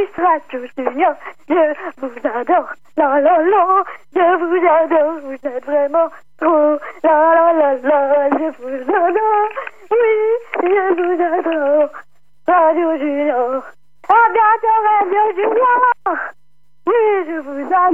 Miss Radio Junior, je vous adore, la la la, je vous adore, vous êtes vraiment trop, la la la la, je vous adore, oui, je vous adore, Radio Junior, à bientôt Radio Junior, oui, je vous adore.